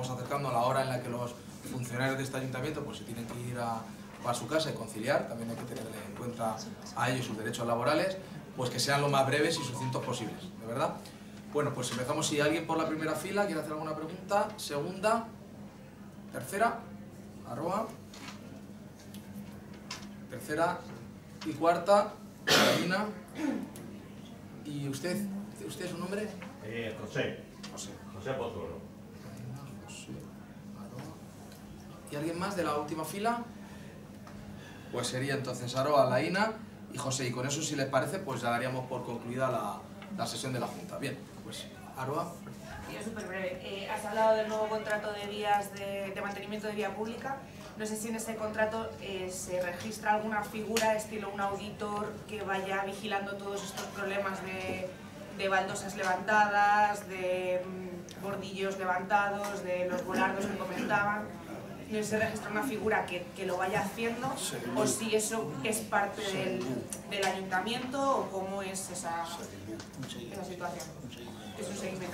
vamos acercando a la hora en la que los funcionarios de este ayuntamiento pues se tienen que ir a su casa y conciliar, también hay que tener en cuenta a ellos sus derechos laborales, pues que sean lo más breves y sucintos posibles, ¿de verdad? Bueno, pues empezamos. Si alguien por la primera fila quiere hacer alguna pregunta, segunda, tercera, arroba, tercera y cuarta, Carolina. ¿Y usted es su nombre? José. José Pozuelo. José, arroba. ¿Y alguien más de la última fila? Pues sería entonces Aroa, Laína y José. Y con eso, si les parece, pues ya daríamos por concluida la sesión de la Junta. Bien, pues Aroa. Sí, súper breve. Has hablado del nuevo contrato de vías de mantenimiento de vía pública. No sé si en ese contrato se registra alguna figura, estilo un auditor, que vaya vigilando todos estos problemas de baldosas levantadas, de bordillos levantados, de los volardos que comentaban. No sé si se registra una figura que lo vaya haciendo, o si eso es parte del ayuntamiento, o cómo es esa situación. Es un seguimiento.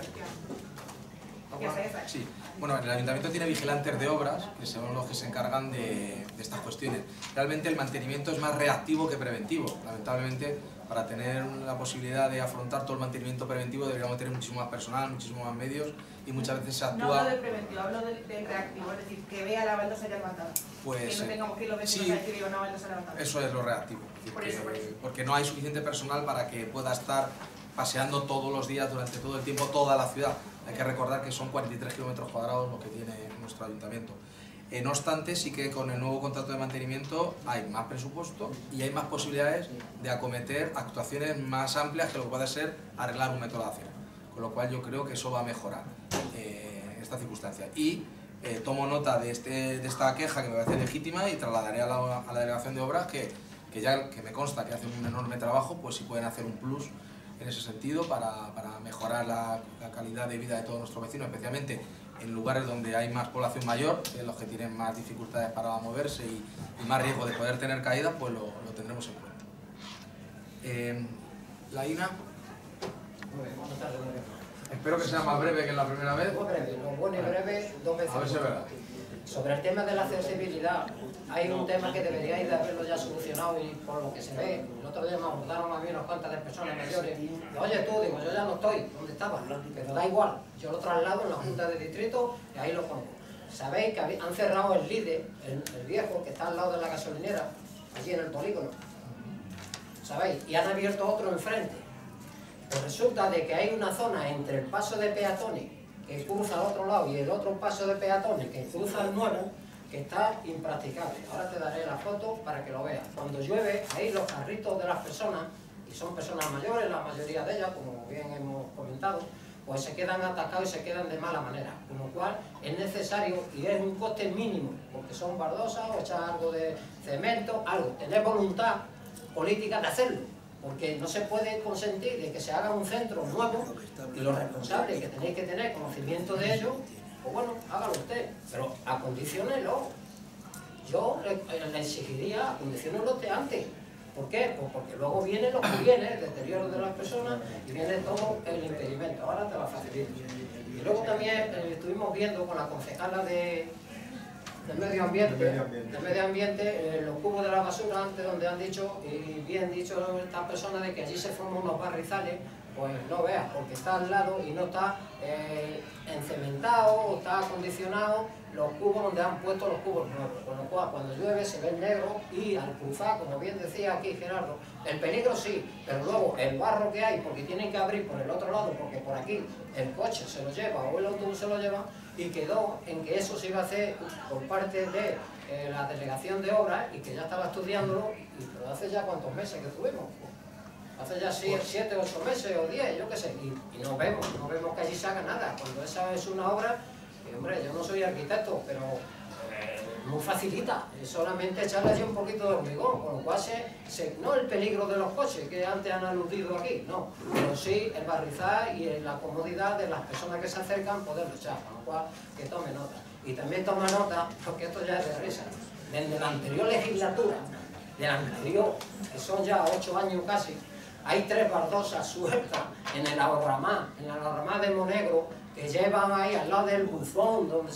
Sí, bueno, el ayuntamiento tiene vigilantes de obras, que son los que se encargan de estas cuestiones. Realmente el mantenimiento es más reactivo que preventivo. Lamentablemente, para tener la posibilidad de afrontar todo el mantenimiento preventivo deberíamos tener muchísimo más personal, muchísimo más medios, y muchas veces se actúa... No hablo del preventivo, hablo del reactivo, es decir, que vea la baldosa ya levantada. Pues, que no tengamos que ir los vecinos sí, a decir una baldosa levantada. Eso es lo reactivo, Por eso. Porque no hay suficiente personal para que pueda estar paseando todos los días, durante todo el tiempo, toda la ciudad. Hay que recordar que son 43 kilómetros cuadrados lo que tiene nuestro ayuntamiento. No obstante, sí que con el nuevo contrato de mantenimiento hay más presupuesto y hay más posibilidades de acometer actuaciones más amplias que lo que puede ser arreglar un metro de acera. Con lo cual yo creo que eso va a mejorar esta circunstancia. Y tomo nota de esta queja, que me parece legítima, y trasladaré a la delegación de obras que me consta que hacen un enorme trabajo, pues si pueden hacer un plus en ese sentido para mejorar la calidad de vida de todos nuestros vecinos, especialmente en lugares donde hay más población mayor, que los que tienen más dificultades para moverse y más riesgo de poder tener caídas, pues lo tendremos en cuenta. Laína. Buenas tardes. Espero que sea más breve que la primera vez. Muy breve, lo bueno y breve, dos veces. A ver si es verdad. Sobre el tema de la accesibilidad, hay un tema que deberíais de haberlo ya solucionado, y por lo que se ve, el otro día me abordaron a mí unas cuantas de personas mayores. Y, oye tú, digo, yo ya no estoy, ¿dónde estaba? Pero da igual, yo lo traslado en la Junta de Distrito y ahí lo pongo. Sabéis que han cerrado el LIDE, el viejo, que está al lado de la gasolinera, allí en el polígono. ¿Sabéis? Y han abierto otro enfrente. Pues resulta de que hay una zona entre el paso de peatones que cruza al otro lado y el otro paso de peatones que cruza el nuevo, que está impracticable. Ahora te daré la foto para que lo veas. Cuando llueve, ahí los carritos de las personas, y son personas mayores, la mayoría de ellas, como bien hemos comentado, pues se quedan atascados y se quedan de mala manera. Con lo cual es necesario, y es un coste mínimo, porque son baldosas o echar algo de cemento, algo. Tener voluntad política de hacerlo, porque no se puede consentir de que se haga un centro nuevo, y los responsables que tenéis que tener conocimiento de ello, pues bueno, hágalo usted, pero acondiciónelo. Yo le exigiría, acondiciónelo usted antes. ¿Por qué? Pues porque luego viene lo que viene, el deterioro de las personas, y viene todo el impedimento. Ahora te va a facilitar. Y luego también estuvimos viendo con la concejala de medio ambiente, los cubos de la basura, antes donde han dicho, y bien dicho estas personas, de que allí se forman unos barrizales. Pues no veas, porque está al lado y no está encementado o está acondicionado los cubos donde han puesto los cubos nuevos, con lo cual cuando llueve se ve negro, y al cruzar, como bien decía aquí Gerardo, el peligro sí, pero luego el barro que hay, porque tienen que abrir por el otro lado, porque por aquí el coche se lo lleva o el autobús se lo lleva, y quedó en que eso se iba a hacer por parte de la delegación de obras, y que ya estaba estudiándolo, pero hace ya cuántos meses que tuvimos. Hace ya 7, 8 meses o 10, yo qué sé, y no vemos que allí se haga nada. Cuando esa es una obra, y hombre, yo no soy arquitecto, pero muy facilita, es solamente echarle allí un poquito de hormigón, con lo cual no el peligro de los coches que antes han aludido aquí, no, pero sí el barrizar y la comodidad de las personas que se acercan poderlo echar, con lo cual que tome nota. Y también toma nota, porque esto ya es de risa, desde la anterior legislatura, de la anterior, que son ya 8 años casi, hay 3 baldosas sueltas en el ahorramá de Monegro, que llevan ahí al lado del buzón donde